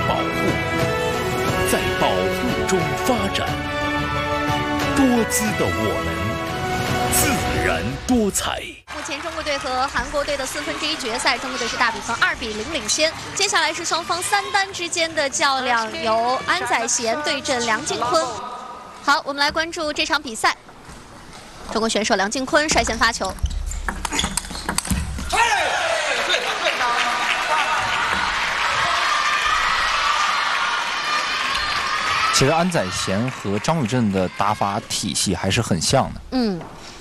保护，在保护中发展。多姿的我们，自然多彩。 目前中国队和韩国队的1/4决赛，中国队是大比分2比0领先。接下来是双方3单之间的较量，由安宰贤对阵梁靖昆。好，我们来关注这场比赛。中国选手梁靖昆率先发球。 其实安宰贤和张宇镇的打法体系还是很像的。 嗯。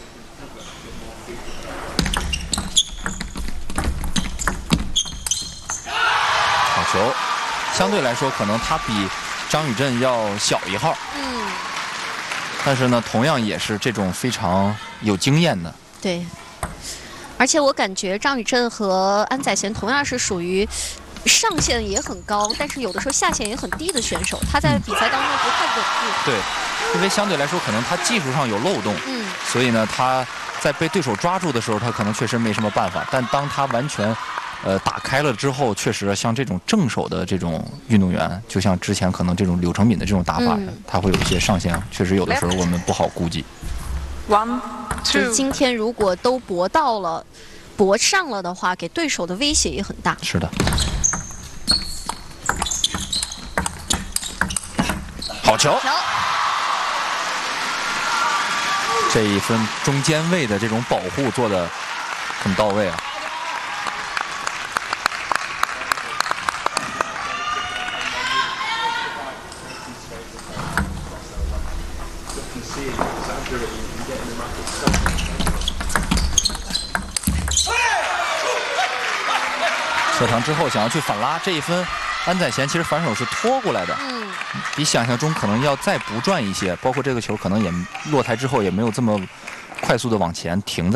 好球，相对来说可能他比张宇镇要小1号。 嗯。 但是呢，同样也是这种非常有经验的。 对。而且我感觉张宇镇和安宰贤同样是属于。 上限也很高，但是有的时候下限也很低的选手，他在比赛当中不太稳定。 对，因为相对来说可能他技术上有漏洞，所以呢他在被对手抓住的时候，他可能确实没什么办法。但当他完全打开了之后，确实像这种正手的这种运动员，就像之前可能这种柳成敏的这种打法，他会有一些上限，确实有的时候我们不好估计。 就是今天如果都搏到了、搏上了的话，给对手的威胁也很大。 是的。 好球！这一分中间位的这种保护做得很到位啊。侧长之后想要去反拉这一分，安宰贤其实反手是拖过来的。比想象中可能要再不转一些，包括这个球可能也落台之后也没有这么快速的往前停在。